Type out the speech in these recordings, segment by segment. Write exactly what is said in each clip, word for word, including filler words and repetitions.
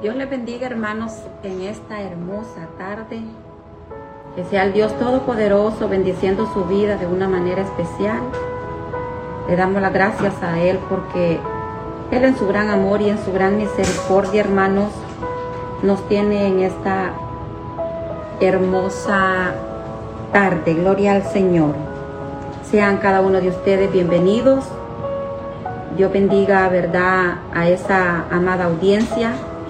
Dios les bendiga, hermanos, en esta hermosa tarde. Que sea el Dios Todopoderoso bendiciendo su vida de una manera especial. Le damos las gracias a Él porque Él en su gran amor y en su gran misericordia, hermanos, nos tiene en esta hermosa tarde. Gloria al Señor. Sean cada uno de ustedes bienvenidos. Dios bendiga, verdad, a esa amada audiencia.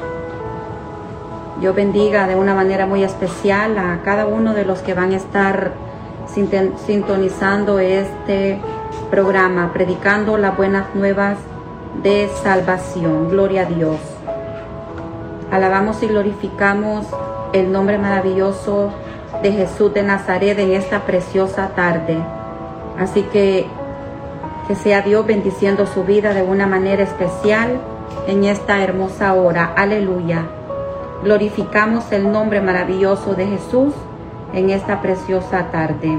Dios bendiga de una manera muy especial a cada uno de los que van a estar sintonizando este programa, predicando las buenas nuevas de salvación. Gloria a Dios. Alabamos y glorificamos el nombre maravilloso de Jesús de Nazaret en esta preciosa tarde. Así que que sea Dios bendiciendo su vida de una manera especial en esta hermosa hora. Aleluya. Glorificamos el nombre maravilloso de Jesús en esta preciosa tarde.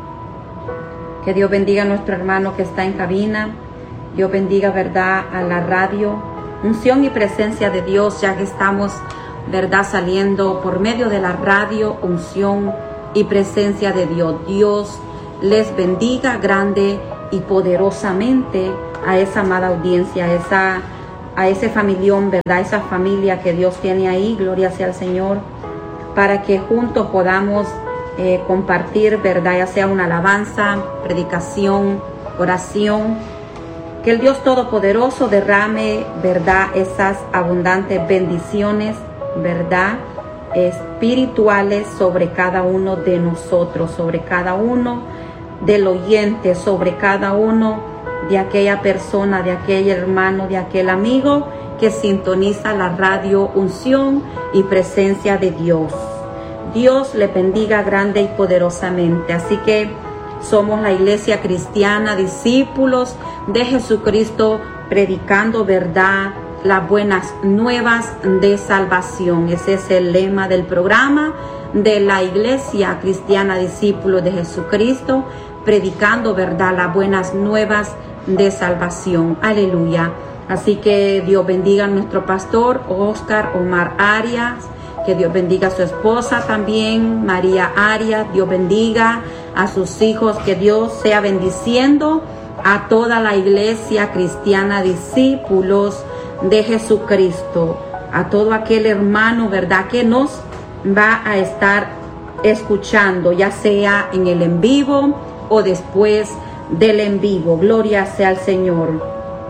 Que Dios bendiga a nuestro hermano que está en cabina. Dios bendiga, verdad, a la radio. Unción y presencia de Dios, ya que estamos, verdad, saliendo por medio de la radio. Unción y presencia de Dios. Dios les bendiga grande y poderosamente a esa amada audiencia, a esa a ese familión, verdad, esa familia que Dios tiene ahí. Gloria sea al Señor, para que juntos podamos eh, compartir, verdad, ya sea una alabanza, predicación, oración. Que el Dios Todopoderoso derrame, verdad, esas abundantes bendiciones, verdad, espirituales sobre cada uno de nosotros, sobre cada uno del oyente, sobre cada uno de aquella persona, de aquel hermano, de aquel amigo que sintoniza la radio Unción y Presencia de Dios. Dios le bendiga grande y poderosamente. Así que somos la iglesia cristiana, discípulos de Jesucristo, predicando, verdad, las buenas nuevas de salvación. Ese es el lema del programa de la iglesia cristiana, discípulos de Jesucristo, predicando, verdad, las buenas nuevas de salvación. Aleluya. Así que Dios bendiga a nuestro pastor Oscar Omar Arias, que Dios bendiga a su esposa también, María Arias. Dios bendiga a sus hijos, que Dios sea bendiciendo a toda la iglesia cristiana, discípulos de Jesucristo, a todo aquel hermano, verdad, que nos va a estar escuchando, ya sea en el en vivo o después del en vivo. Gloria sea al Señor.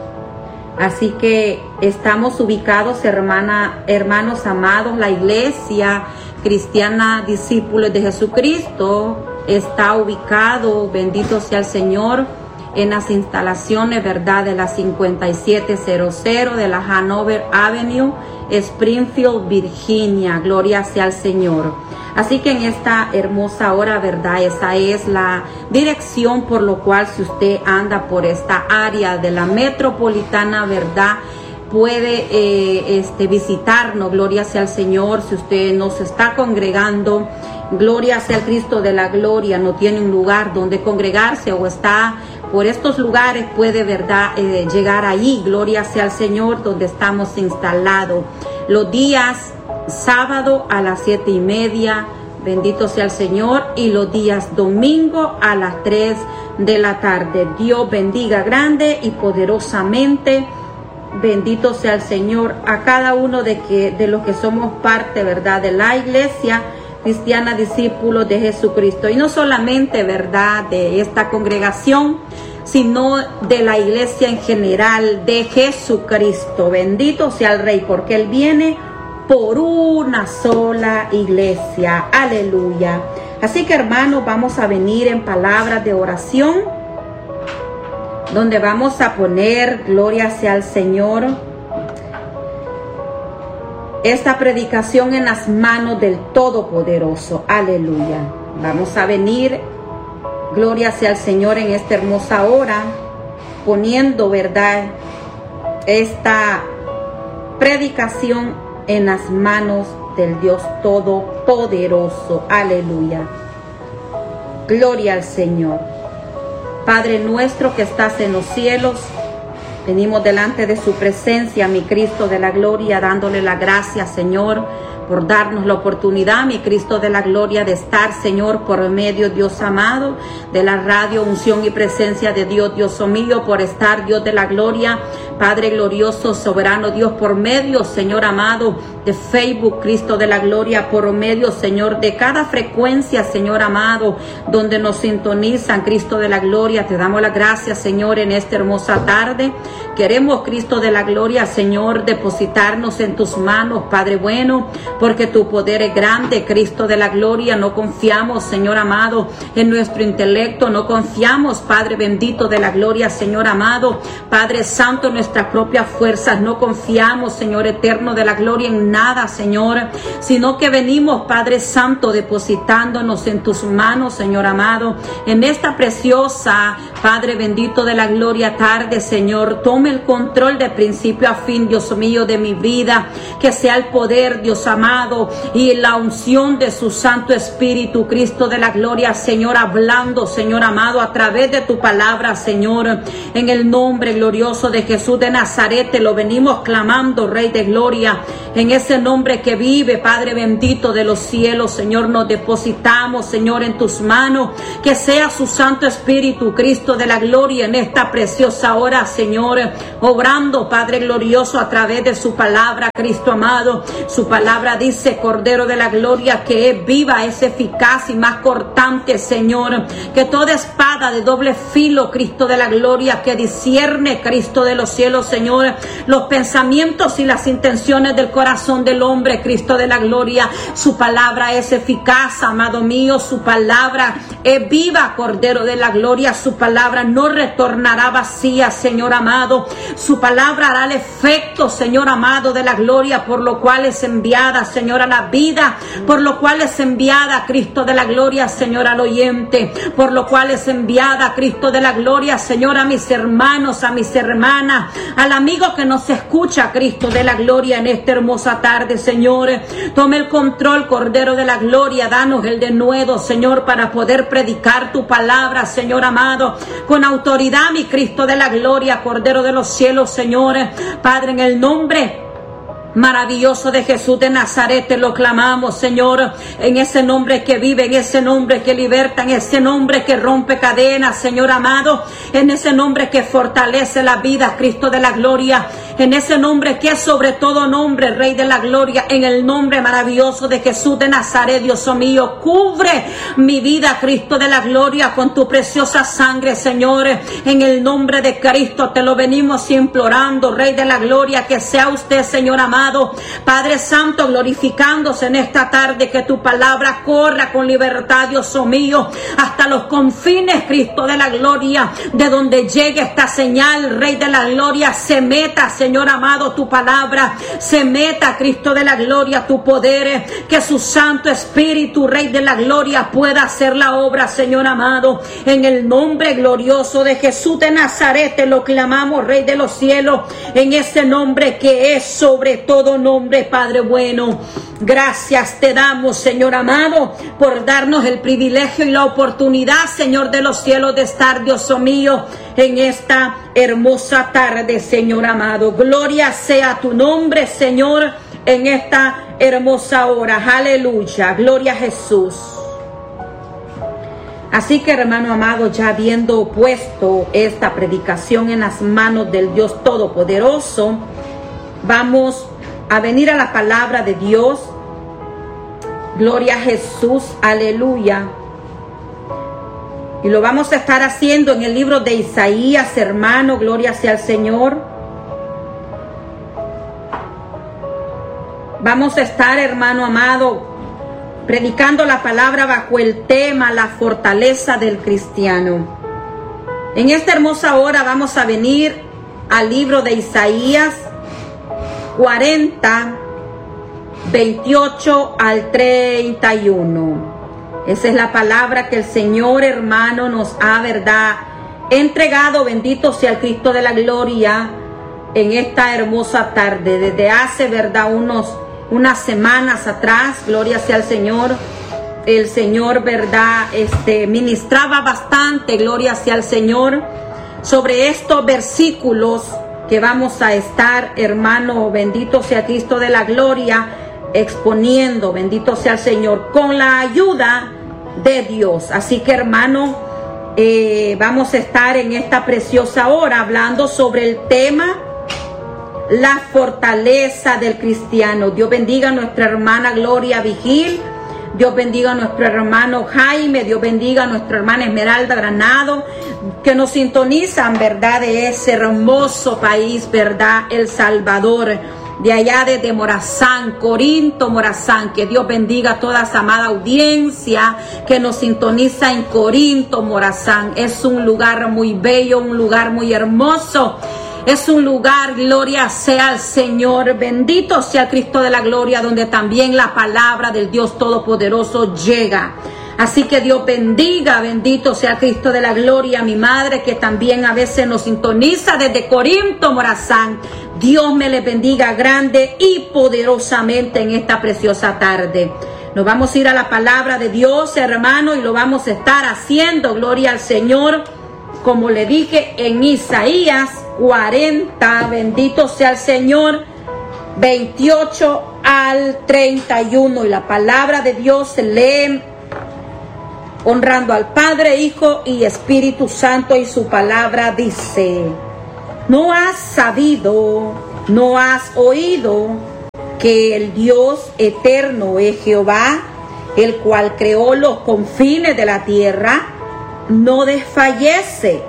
Así que estamos ubicados, hermana, hermanos amados, la iglesia cristiana, discípulos de Jesucristo, está ubicado, bendito sea el Señor, en las instalaciones, verdad, de la cincuenta y siete cero cero de la Hanover Avenue, Springfield, Virginia. Gloria sea al Señor. Así que en esta hermosa hora, verdad, esa es la dirección por lo cual, si usted anda por esta área de la metropolitana, verdad, puede eh, este, visitarnos. Gloria sea al Señor. Si usted nos está congregando, gloria sea el Cristo de la gloria, no tiene un lugar donde congregarse o está por estos lugares, puede, verdad, eh, llegar allí. Gloria sea al Señor, donde estamos instalados los días sábado a las siete y media, bendito sea el Señor, y los días domingo a las tres de la tarde. Dios bendiga grande y poderosamente, bendito sea el Señor, a cada uno de que de los que somos parte, verdad, de la iglesia cristiana, discípulos de Jesucristo, y no solamente, verdad, de esta congregación, sino de la iglesia en general de Jesucristo. Bendito sea el Rey, porque Él viene por una sola iglesia. Aleluya. Así que, hermanos, vamos a venir en palabras de oración, donde vamos a poner, gloria sea al Señor, esta predicación en las manos del Todopoderoso. Aleluya. Vamos a venir, gloria sea al Señor, en esta hermosa hora, poniendo, verdad, esta predicación en las manos del Dios Todopoderoso. Aleluya. Gloria al Señor. Padre nuestro que estás en los cielos, Venimos delante de su presencia, mi Cristo de la gloria, dándole la gracia, Señor, por darnos la oportunidad, mi Cristo de la gloria, de estar, Señor, por medio, Dios amado, de la radio, unción y presencia de Dios, Dios mío, por estar, Dios de la gloria, Padre glorioso, soberano Dios, por medio, Señor amado, de Facebook, Cristo de la gloria, por medio, Señor, de cada frecuencia, Señor amado, donde nos sintonizan, Cristo de la gloria. Te damos las gracias, Señor, en esta hermosa tarde. Queremos, Cristo de la gloria, Señor, depositarnos en tus manos, Padre bueno, porque tu poder es grande, Cristo de la gloria. No confiamos, Señor amado, en nuestro intelecto, no confiamos, Padre bendito de la gloria, Señor amado, Padre santo, en nuestras propias fuerzas, no confiamos, Señor eterno de la gloria, en nada, Señor, sino que venimos, Padre santo, depositándonos en tus manos, Señor amado, en esta preciosa, Padre bendito de la gloria, tarde, Señor. Tome el control de principio a fin, Dios mío, de mi vida, que sea el poder, Dios amado, y la unción de su Santo Espíritu, Cristo de la gloria, Señor, hablando, Señor amado, a través de tu palabra, Señor, en el nombre glorioso de Jesús de Nazaret. Te lo venimos clamando, Rey de gloria, en ese nombre que vive, Padre bendito de los cielos, Señor. Nos depositamos, Señor, en tus manos, que sea su Santo Espíritu, Cristo de la gloria, en esta preciosa hora, Señor, obrando, Padre glorioso, a través de su palabra, Cristo amado. Su palabra dice, Cordero de la gloria, que es viva, es eficaz y más cortante, Señor, que toda espada de doble filo, Cristo de la gloria, que discierne, Cristo de los cielos, Señor, los pensamientos y las intenciones del corazón del hombre, Cristo de la gloria. Su palabra es eficaz, amado mío, su palabra es viva, Cordero de la gloria. Su palabra no retornará vacía, Señor amado. Su palabra hará el efecto, Señor amado, de la gloria, por lo cual es enviada, Señor, a la vida, por lo cual es enviada, Cristo de la gloria, Señor, al oyente, por lo cual es enviada, Cristo de la gloria, Señor, a mis hermanos, a mis hermanas, al amigo que nos escucha, Cristo de la gloria, en esta hermosa tarde, Señor. Tome el control, Cordero de la gloria, danos el denuedo, Señor, para poder predicar tu palabra, Señor amado, con autoridad, mi Cristo de la gloria, Cordero de los cielos, Señor. Padre, en el nombre maravilloso de Jesús de Nazaret, te lo clamamos, Señor, en ese nombre que vive, en ese nombre que liberta, en ese nombre que rompe cadenas, Señor amado, en ese nombre que fortalece la vida, Cristo de la gloria, en ese nombre que es sobre todo nombre, Rey de la gloria, en el nombre maravilloso de Jesús de Nazaret, Dios mío. Cubre mi vida, Cristo de la gloria, con tu preciosa sangre, Señor, en el nombre de Cristo te lo venimos implorando, Rey de la gloria, que sea usted, Señor amado, Padre santo, glorificándose en esta tarde, que tu palabra corra con libertad, Dios mío, hasta los confines, Cristo de la gloria, de donde llegue esta señal, Rey de la gloria, se meta, Señor amado, tu palabra, se meta, Cristo de la gloria, tu poder, que su Santo Espíritu, Rey de la gloria, pueda hacer la obra, Señor amado, en el nombre glorioso de Jesús de Nazaret, te lo clamamos, Rey de los cielos, en ese nombre que es sobre todo nombre, Padre bueno. Gracias te damos, Señor amado, por darnos el privilegio y la oportunidad, Señor de los cielos, de estar, Dios mío, en esta hermosa tarde, Señor amado. Gloria sea tu nombre, Señor, en esta hermosa hora. Aleluya, gloria a Jesús. Así que, hermano amado, ya habiendo puesto esta predicación en las manos del Dios Todopoderoso, vamos a venir a la palabra de Dios. Gloria a Jesús, aleluya. Y lo vamos a estar haciendo en el libro de Isaías, hermano, gloria sea al Señor. Vamos a estar, hermano amado, predicando la palabra bajo el tema la fortaleza del cristiano. En esta hermosa hora vamos a venir al libro de Isaías cuarenta, veintiocho al treinta y uno. Esa es la palabra que el Señor, hermano, nos ha, verdad, entregado. Bendito sea el Cristo de la gloria, en esta hermosa tarde. Desde hace, verdad, unos, unas semanas atrás, gloria sea al Señor, el Señor, verdad, este, ministraba bastante, gloria sea al Señor, sobre estos versículos que vamos a estar, hermano, bendito sea Cristo de la gloria, exponiendo, bendito sea el Señor, con la ayuda de Dios. Así que, hermano, eh, vamos a estar en esta preciosa hora hablando sobre el tema la fortaleza del cristiano. Dios bendiga a nuestra hermana Gloria Vigil, Dios bendiga a nuestro hermano Jaime, Dios bendiga a nuestra hermana Esmeralda Granado, que nos sintonizan, verdad, de ese hermoso país, verdad, El Salvador, de allá desde Morazán, Corinto, Morazán. Que Dios bendiga a toda esa amada audiencia que nos sintoniza en Corinto, Morazán. Es un lugar muy bello, un lugar muy hermoso. Es un lugar, gloria sea al Señor, bendito sea Cristo de la gloria, donde también la palabra del Dios Todopoderoso llega. Así que Dios bendiga, bendito sea Cristo de la gloria, mi madre, que también a veces nos sintoniza desde Corinto, Morazán. Dios me le bendiga grande y poderosamente en esta preciosa tarde. Nos vamos a ir a la palabra de Dios, hermano, y lo vamos a estar haciendo, gloria al Señor, como le dije en Isaías cuarenta, bendito sea el Señor, veintiocho al treinta y uno. Y la palabra de Dios se lee honrando al Padre, Hijo y Espíritu Santo, y su palabra dice: ¿no has sabido, no has oído que el Dios eterno es Jehová, el cual creó los confines de la tierra? No desfallece,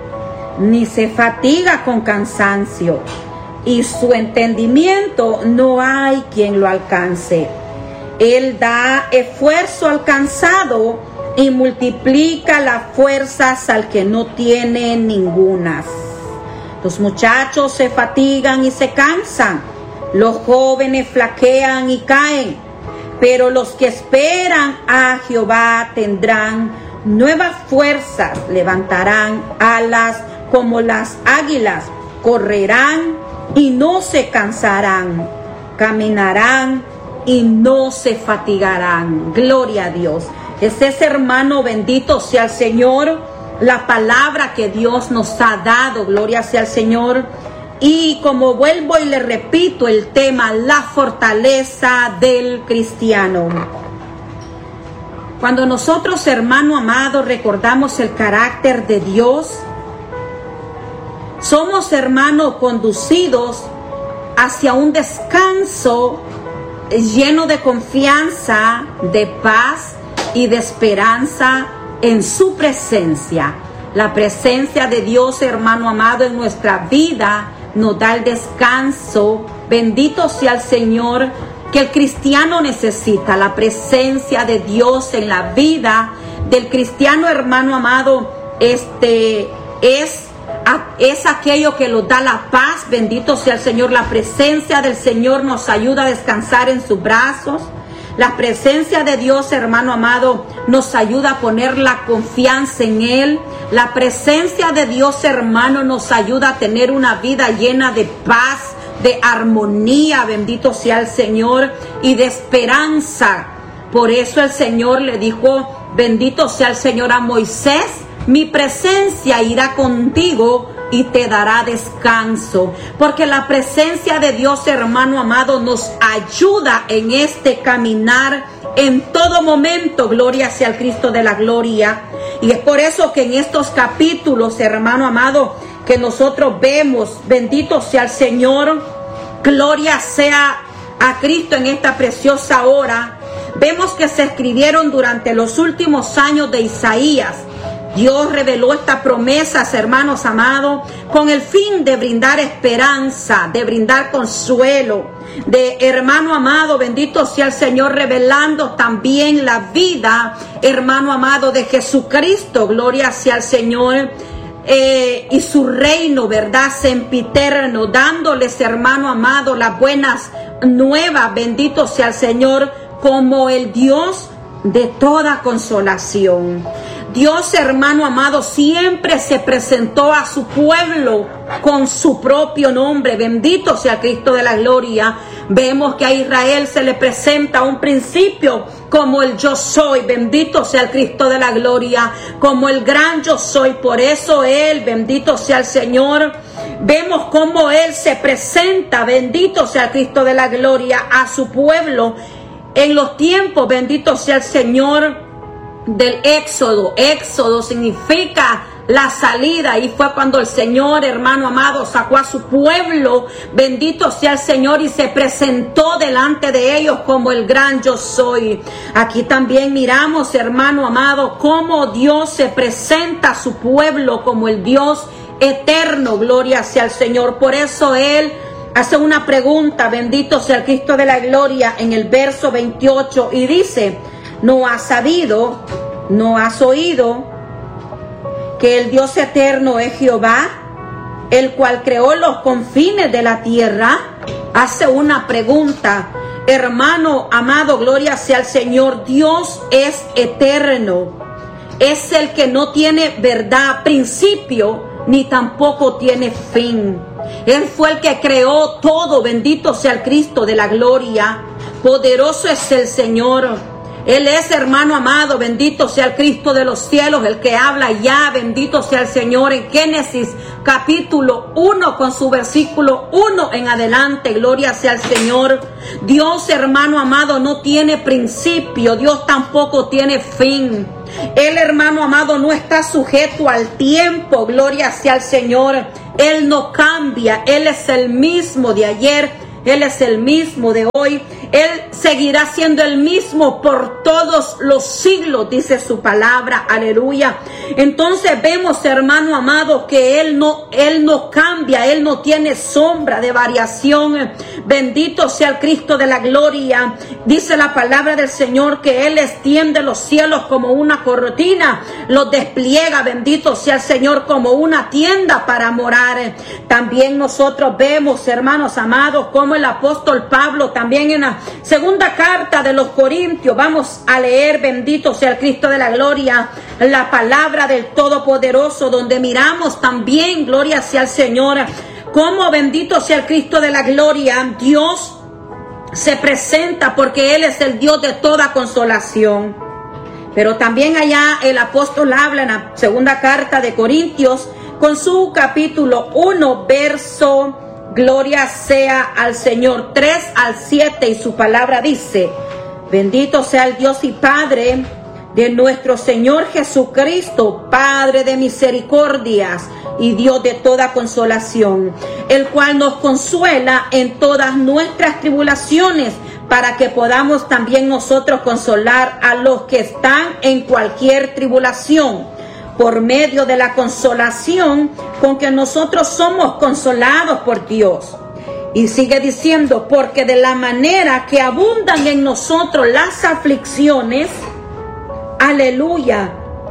ni se fatiga con cansancio, y su entendimiento no hay quien lo alcance. Él da esfuerzo al cansado y multiplica las fuerzas al que no tiene ningunas. Los muchachos se fatigan y se cansan, los jóvenes flaquean y caen, pero los que esperan a Jehová tendrán nuevas fuerzas, levantarán alas como las águilas, correrán y no se cansarán, caminarán y no se fatigarán. Gloria a Dios. Es ese, hermano, bendito sea el Señor, la palabra que Dios nos ha dado, gloria sea al Señor. Y como vuelvo y le repito el tema, la fortaleza del cristiano. Cuando nosotros, hermano amado, recordamos el carácter de Dios, somos, hermano, conducidos hacia un descanso lleno de confianza, de paz y de esperanza en su presencia. La presencia de Dios, hermano amado, en nuestra vida nos da el descanso. Bendito sea el Señor, que el cristiano necesita. La presencia de Dios en la vida del cristiano, hermano amado, este es, es aquello que nos da la paz. Bendito sea el Señor. La presencia del Señor nos ayuda a descansar en sus brazos. La presencia de Dios, hermano amado, nos ayuda a poner la confianza en Él. La presencia de Dios, hermano, nos ayuda a tener una vida llena de paz, de armonía, bendito sea el Señor, y de esperanza. Por eso el Señor le dijo, bendito sea el Señor, a Moisés: mi presencia irá contigo y te dará descanso. Porque la presencia de Dios, hermano amado, nos ayuda en este caminar en todo momento. Gloria sea el Cristo de la gloria. Y es por eso que en estos capítulos, hermano amado, que nosotros vemos, bendito sea el Señor, gloria sea a Cristo en esta preciosa hora, vemos que se escribieron durante los últimos años de Isaías. Dios reveló estas promesas, hermanos amados, con el fin de brindar esperanza, de brindar consuelo, de, hermano amado, bendito sea el Señor, revelando también la vida, hermano amado, de Jesucristo. Gloria sea el Señor. Eh, y su reino, verdad, sempiterno, dándoles, hermano amado, las buenas nuevas, bendito sea el Señor, como el Dios de toda consolación. Dios, hermano amado, siempre se presentó a su pueblo con su propio nombre. Bendito sea Cristo de la gloria. Vemos que a Israel se le presenta a un principio como el yo soy. Bendito sea el Cristo de la gloria, como el gran yo soy. Por eso Él, bendito sea el Señor, vemos cómo Él se presenta, bendito sea Cristo de la gloria, a su pueblo en los tiempos, bendito sea el Señor, del Éxodo. Éxodo significa la salida, y fue cuando el Señor, hermano amado, sacó a su pueblo, bendito sea el Señor, y se presentó delante de ellos como el gran yo soy. Aquí también miramos, hermano amado, cómo Dios se presenta a su pueblo como el Dios eterno, gloria sea el Señor. Por eso Él hace una pregunta, bendito sea el Cristo de la gloria, en el verso veintiocho, y dice: ¿no has sabido, no has oído que el Dios eterno es Jehová, el cual creó los confines de la tierra? Hace una pregunta, hermano amado, gloria sea el Señor. Dios es eterno, es el que no tiene verdad, principio, ni tampoco tiene fin. Él fue el que creó todo, bendito sea el Cristo de la gloria. Poderoso es el Señor. Él es, hermano amado, bendito sea el Cristo de los cielos, el que habla ya, bendito sea el Señor, en Génesis capítulo uno, con su versículo uno en adelante, gloria sea el Señor. Dios, hermano amado, no tiene principio, Dios tampoco tiene fin. Él, hermano amado, no está sujeto al tiempo, gloria sea el Señor. Él no cambia, Él es el mismo de ayer, Él es el mismo de hoy. Él seguirá siendo el mismo por todos los siglos, dice su palabra, aleluya. Entonces vemos, hermano amado, que Él no, Él no cambia, Él no tiene sombra de variación. Bendito sea el Cristo de la gloria. Dice la palabra del Señor que Él extiende los cielos como una cortina, los despliega, bendito sea el Señor, como una tienda para morar. También nosotros vemos, hermanos amados, como el apóstol Pablo también en la segunda carta de los Corintios, vamos a leer, bendito sea el Cristo de la gloria, la palabra del Todopoderoso, donde miramos también, gloria sea el Señor, como bendito sea el Cristo de la gloria, Dios se presenta porque Él es el Dios de toda consolación. Pero también allá el apóstol habla en la segunda carta de Corintios, con su capítulo uno, verso gloria sea al Señor, tres al siete, y su palabra dice: bendito sea el Dios y Padre de nuestro Señor Jesucristo, Padre de misericordias y Dios de toda consolación, el cual nos consuela en todas nuestras tribulaciones, para que podamos también nosotros consolar a los que están en cualquier tribulación, por medio de la consolación con que nosotros somos consolados por Dios. Y sigue diciendo: porque de la manera que abundan en nosotros las aflicciones, aleluya,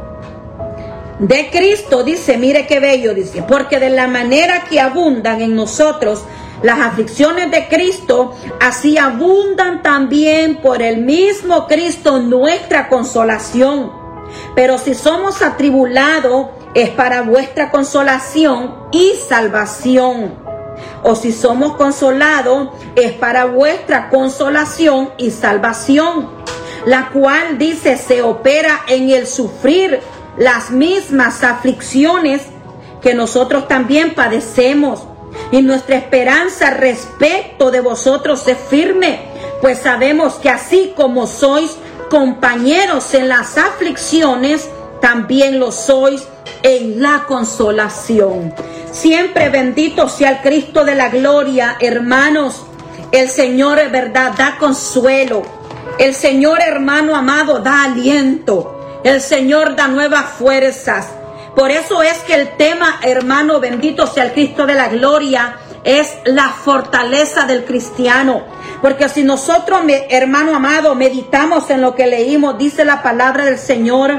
de Cristo, dice, mire qué bello, dice, porque de la manera que abundan en nosotros las aflicciones de Cristo, así abundan también por el mismo Cristo nuestra consolación. Pero si somos atribulados, es para vuestra consolación y salvación. O si somos consolados, es para vuestra consolación y salvación, la cual, dice, se opera en el sufrir las mismas aflicciones que nosotros también padecemos. Y nuestra esperanza respecto de vosotros es firme, pues sabemos que así como sois compañeros en las aflicciones, también lo sois en la consolación. Siempre bendito sea el Cristo de la gloria, hermanos. El Señor, es verdad, da consuelo. El Señor, hermano amado, da aliento. El Señor da nuevas fuerzas. Por eso es que el tema, hermano, bendito sea el Cristo de la gloria, es la fortaleza del cristiano. Porque si nosotros, hermano amado, meditamos en lo que leímos, dice la palabra del Señor: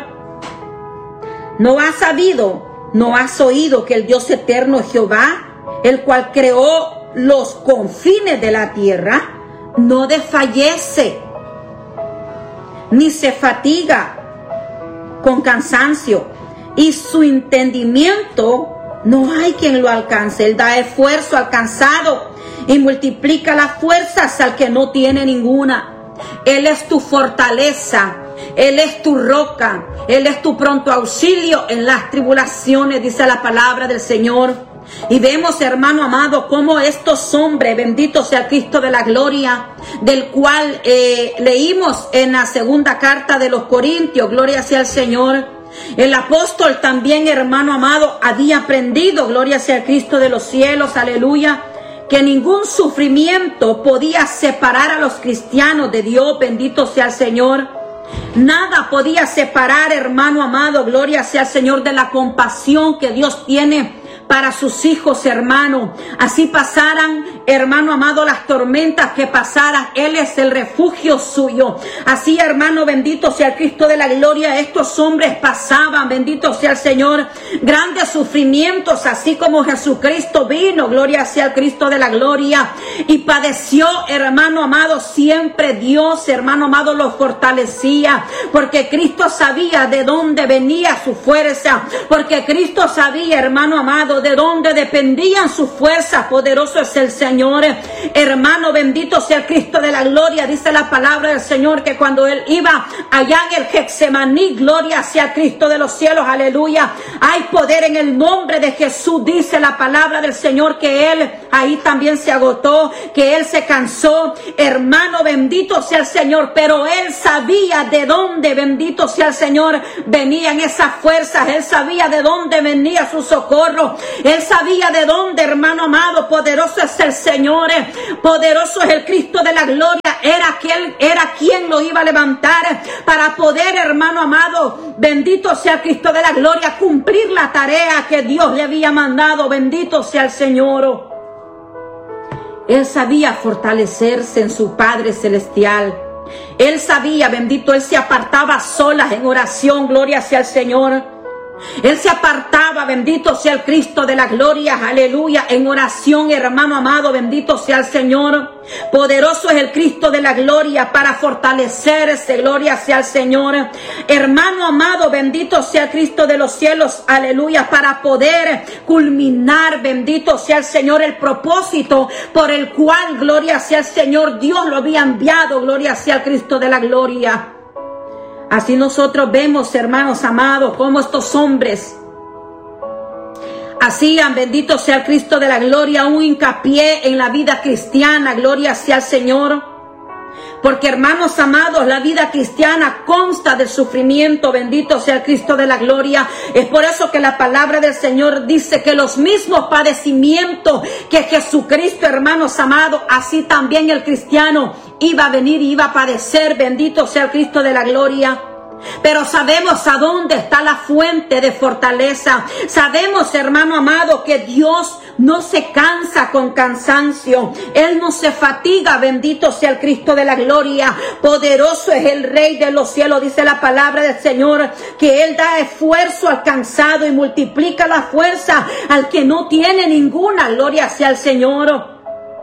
¿no has sabido, no has oído que el Dios eterno es Jehová, el cual creó los confines de la tierra? No desfallece, ni se fatiga con cansancio, y su entendimiento no hay quien lo alcance. Él da esfuerzo al cansado y multiplica las fuerzas al que no tiene ninguna. Él es tu fortaleza, Él es tu roca, Él es tu pronto auxilio en las tribulaciones, dice la palabra del Señor. Y vemos, hermano amado, cómo estos hombres, bendito sea Cristo de la gloria, del cual eh, leímos en la segunda carta de los Corintios, gloria sea el Señor. El apóstol también, hermano amado, había aprendido, gloria sea Cristo de los cielos, aleluya, que ningún sufrimiento podía separar a los cristianos de Dios, bendito sea el Señor. Nada podía separar, hermano amado, gloria sea el Señor, de la compasión que Dios tiene para sus hijos, hermano. Así pasaran, hermano amado, las tormentas que pasaran, Él es el refugio suyo. Así, hermano, bendito sea el Cristo de la gloria, estos hombres pasaban, bendito sea el Señor, grandes sufrimientos, así como Jesucristo vino, gloria sea el Cristo de la gloria, y padeció, hermano amado, siempre Dios, hermano amado, los fortalecía, porque Cristo sabía de dónde venía su fuerza, porque Cristo sabía, hermano amado, de dónde dependían sus fuerzas. Poderoso es el Señor, hermano, bendito sea el Cristo de la gloria. Dice la palabra del Señor que cuando Él iba allá en el Getsemaní, gloria sea Cristo de los cielos, aleluya, hay poder en el nombre de Jesús. Dice la palabra del Señor que Él ahí también se agotó, que Él se cansó, hermano, bendito sea el Señor, pero Él sabía de dónde, bendito sea el Señor, venían esas fuerzas. Él sabía de dónde venía su socorro. Él sabía de dónde, hermano amado. Poderoso es el Señor, poderoso es el Cristo de la gloria. Era aquel, era quien lo iba a levantar para poder, hermano amado, bendito sea el Cristo de la gloria, cumplir la tarea que Dios le había mandado. Bendito sea el Señor. Él sabía fortalecerse en su Padre celestial. Él sabía, bendito, Él se apartaba a solas en oración, gloria sea el Señor. Él se apartaba, bendito sea el Cristo de la gloria, aleluya, en oración, hermano amado, bendito sea el Señor. Poderoso es el Cristo de la gloria para fortalecerse, gloria sea el Señor. Hermano amado, bendito sea el Cristo de los cielos, aleluya, para poder culminar, bendito sea el Señor, el propósito por el cual, gloria sea el Señor, Dios lo había enviado, gloria sea el Cristo de la gloria. Así nosotros vemos, hermanos amados, cómo estos hombres hacían, bendito sea el Cristo de la gloria, un hincapié en la vida cristiana, gloria sea el Señor. Porque, hermanos amados, la vida cristiana consta del sufrimiento, bendito sea el Cristo de la gloria. Es por eso que la palabra del Señor dice que los mismos padecimientos que Jesucristo, hermanos amados, así también el cristiano iba a venir y iba a padecer, bendito sea el Cristo de la gloria. Pero sabemos a dónde está la fuente de fortaleza. Sabemos, hermano amado, que Dios no se cansa con cansancio. Él no se fatiga, bendito sea el Cristo de la gloria. Poderoso es el Rey de los cielos, dice la palabra del Señor, que Él da esfuerzo al cansado y multiplica la fuerza al que no tiene ninguna. Gloria sea el Señor.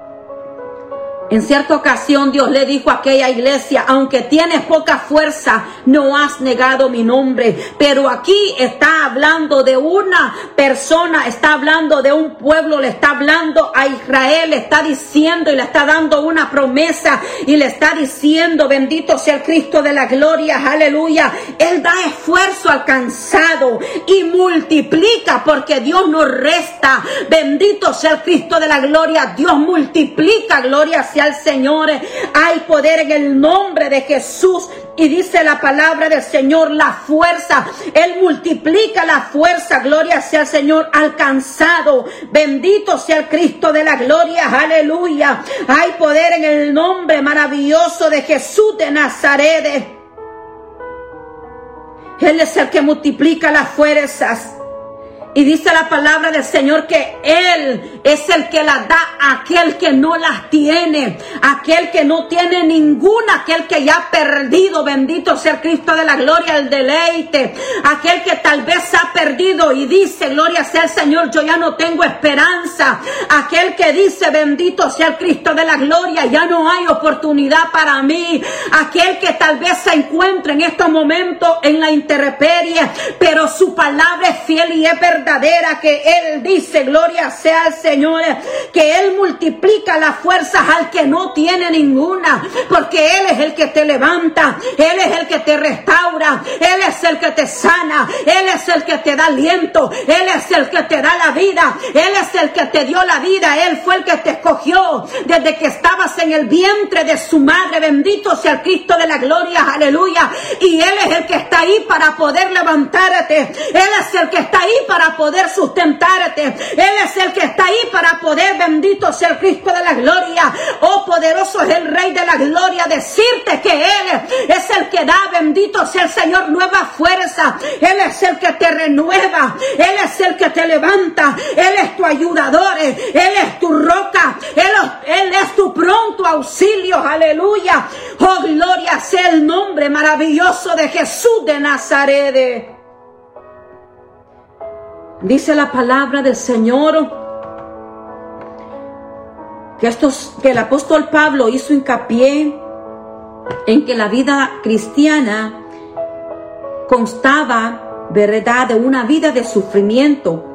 En cierta ocasión Dios le dijo a aquella iglesia: aunque tienes poca fuerza, no has negado mi nombre. Pero aquí está hablando de una persona, está hablando de un pueblo, le está hablando a Israel, le está diciendo y le está dando una promesa y le está diciendo: bendito sea el Cristo de la gloria, aleluya. Él da esfuerzo al cansado y multiplica, porque Dios no resta. Bendito sea el Cristo de la gloria, Dios multiplica, gloria sea al Señor. Hay poder en el nombre de Jesús. Y dice la palabra del Señor, la fuerza, Él multiplica la fuerza, gloria sea al Señor, alcanzado. Bendito sea el Cristo de la gloria, aleluya. Hay poder en el nombre maravilloso de Jesús de Nazaret. Él es el que multiplica las fuerzas. Y dice la palabra del Señor que Él es el que las da a aquel que no las tiene, aquel que no tiene ninguna, aquel que ya ha perdido, bendito sea el Cristo de la gloria, el deleite, aquel que tal vez ha perdido y dice, gloria sea el Señor, yo ya no tengo esperanza, aquel que dice, bendito sea el Cristo de la gloria, ya no hay oportunidad para mí, aquel que tal vez se encuentra en estos momentos en la intemperie, pero su palabra es fiel y es verdad. verdadera, que Él dice, gloria sea al Señor, que Él multiplica las fuerzas al que no tiene ninguna, porque Él es el que te levanta, Él es el que te restaura, Él es el que te sana, Él es el que te da aliento, Él es el que te da la vida, Él es el que te dio la vida, Él fue el que te escogió desde que estabas en el vientre de su madre. Bendito sea el Cristo de la gloria, aleluya. Y Él es el que está ahí para poder levantarte, Él es el que está ahí para poder sustentarte, Él es el que está ahí para poder, bendito sea el Cristo de la gloria, oh poderoso es el Rey de la gloria, decirte que Él es el que da, bendito sea el Señor, nueva fuerza, Él es el que te renueva, Él es el que te levanta, Él es tu ayudador, Él es tu roca, Él, Él es tu pronto auxilio, aleluya. Oh, gloria sea el nombre maravilloso de Jesús de Nazaret. Dice la palabra del Señor que, estos, que el apóstol Pablo hizo hincapié en que la vida cristiana constaba, ¿verdad?, de una vida de sufrimiento,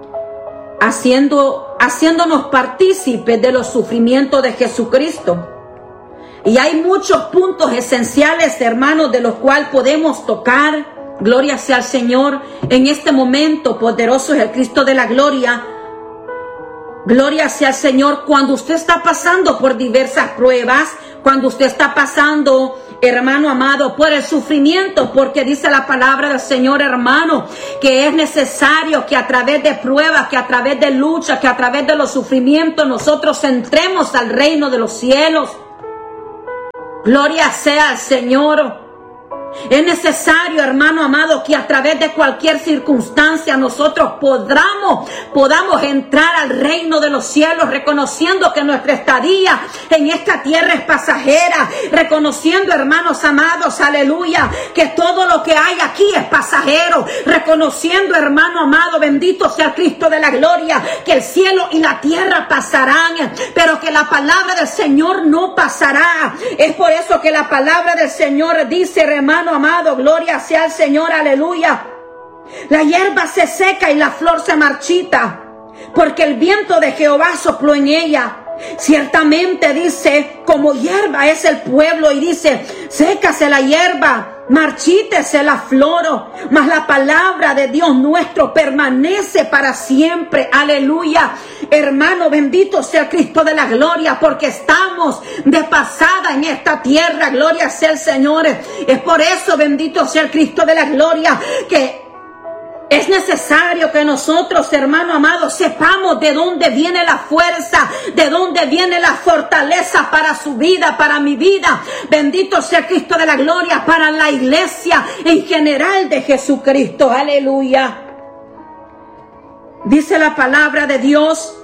haciendo, haciéndonos partícipes de los sufrimientos de Jesucristo. Y hay muchos puntos esenciales, hermanos, de los cuales podemos tocar. Gloria sea al Señor. En este momento, poderoso es el Cristo de la gloria. Gloria sea al Señor. Cuando usted está pasando por diversas pruebas, cuando usted está pasando, hermano amado, por el sufrimiento, porque dice la palabra del Señor, hermano, que es necesario que a través de pruebas, que a través de luchas, que a través de los sufrimientos nosotros entremos al reino de los cielos. Gloria sea al Señor. Es necesario, hermano amado, que a través de cualquier circunstancia nosotros podamos, podamos entrar al reino de los cielos, reconociendo que nuestra estadía en esta tierra es pasajera, reconociendo, hermanos amados, aleluya, que todo lo que hay aquí es pasajero, reconociendo, hermano amado, bendito sea el Cristo de la gloria, que el cielo y la tierra pasarán, pero que la palabra del Señor no pasará. Es por eso que la palabra del Señor dice, hermano amado, gloria sea al Señor, aleluya. La hierba se seca y la flor se marchita, porque el viento de Jehová sopló en ella. Ciertamente dice, como hierba es el pueblo, y dice, sécase la hierba, marchítese la flor, mas la palabra de Dios nuestro permanece para siempre, aleluya. Hermano, bendito sea Cristo de la gloria, porque estamos de pasada en esta tierra, gloria sea el Señor. Es por eso, bendito sea el Cristo de la gloria, que es necesario que nosotros, hermano amado, sepamos de dónde viene la fuerza, de dónde viene la fortaleza para su vida, para mi vida. Bendito sea Cristo de la gloria, para la iglesia en general de Jesucristo. Aleluya. Dice la palabra de Dios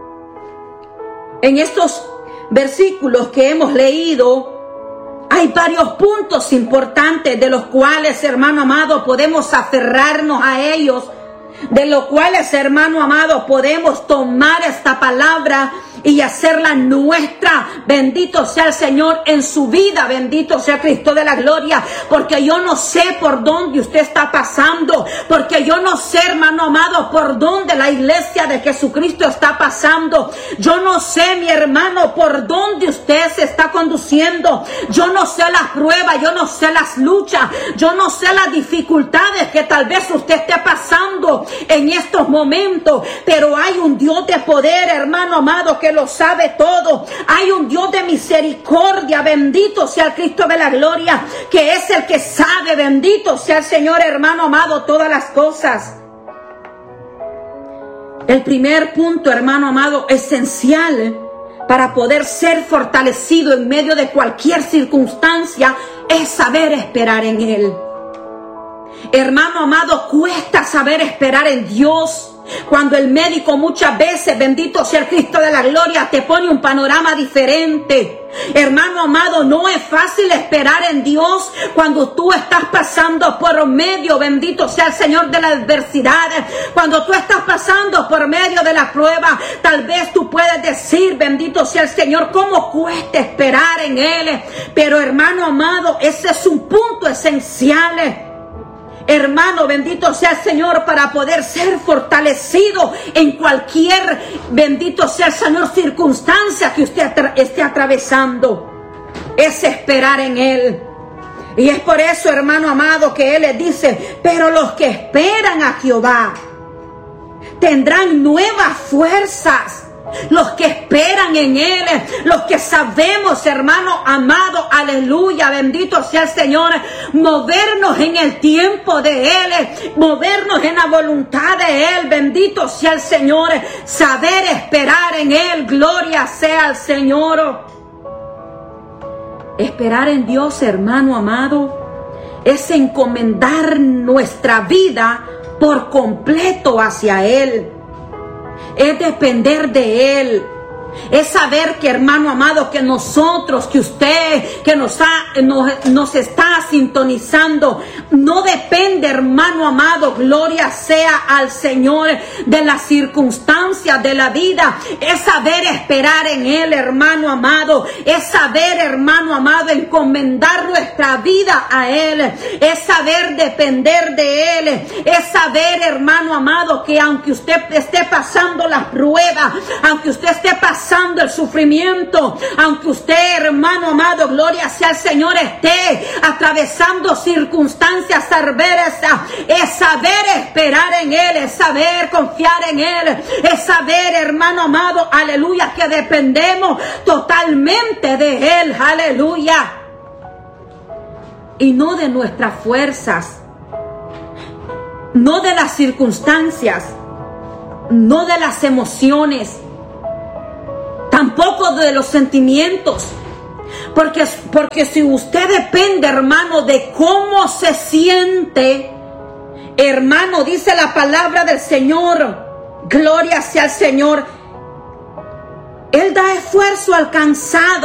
en estos versículos que hemos leído. Hay varios puntos importantes de los cuales, hermano amado, podemos aferrarnos a ellos, de los cuales, hermano amado, podemos tomar esta palabra y hacerla nuestra. Bendito sea el Señor en su vida, bendito sea Cristo de la gloria, porque yo no sé por dónde usted está pasando, porque yo no sé, hermano amado, por dónde la iglesia de Jesucristo está pasando. Yo no sé, mi hermano, por dónde usted se está conduciendo. Yo no sé las pruebas, yo no sé las luchas, yo no sé las dificultades que tal vez usted esté pasando en estos momentos, pero hay un Dios de poder, hermano amado, que lo sabe todo. Hay un Dios de misericordia, bendito sea el Cristo de la gloria, que es el que sabe, bendito sea el Señor, hermano amado, todas las cosas. El primer punto, hermano amado, esencial para poder ser fortalecido en medio de cualquier circunstancia es saber esperar en Él. Hermano amado, cuesta saber esperar en Dios. Cuando el médico muchas veces, bendito sea el Cristo de la gloria, te pone un panorama diferente. Hermano amado, no es fácil esperar en Dios cuando tú estás pasando por medio, bendito sea el Señor, de la adversidad. Cuando tú estás pasando por medio de la prueba, tal vez tú puedes decir, bendito sea el Señor, cómo cuesta esperar en Él. Pero hermano amado, ese es un punto esencial. hermano, bendito sea el Señor, para poder ser fortalecido en cualquier, bendito sea el Señor, circunstancia que usted atra- esté atravesando. Es esperar en Él. Y es por eso, hermano amado, que Él les dice, pero los que esperan a Jehová tendrán nuevas fuerzas. Los que esperan en Él, los que sabemos, hermano amado, aleluya, bendito sea el Señor, movernos en el tiempo de Él, movernos en la voluntad de Él, bendito sea el Señor, saber esperar en Él, gloria sea al Señor. Esperar en Dios, hermano amado, es encomendar nuestra vida por completo hacia Él. Es depender de Él. Es saber que, hermano amado, que nosotros, que usted, que nos, ha, nos, nos está sintonizando, no depende, hermano amado, gloria sea al Señor, de las circunstancias de la vida. Es saber esperar en Él, hermano amado. Es saber, hermano amado, encomendar nuestra vida a Él. Es saber depender de Él. Es saber, hermano amado, que aunque usted esté pasando las pruebas, aunque usted esté pasando el sufrimiento, aunque usted, hermano amado, gloria sea al Señor, esté atravesando circunstancias adversas, es saber esperar en Él, es saber confiar en Él, es saber, hermano amado, aleluya, que dependemos totalmente de Él, aleluya, y no de nuestras fuerzas, no de las circunstancias, no de las emociones, tampoco de los sentimientos. Porque, porque si usted depende, hermano, de cómo se siente, hermano, dice la palabra del Señor, gloria sea al Señor, Él da esfuerzo al cansado.